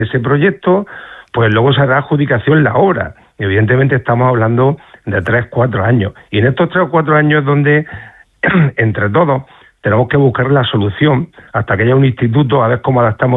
ese proyecto, pues luego se hará adjudicación la obra. Evidentemente estamos hablando de 3-4 años. Y en estos 3 o 4 años es donde, entre todos, tenemos que buscar la solución hasta que haya un instituto, a ver cómo adaptamos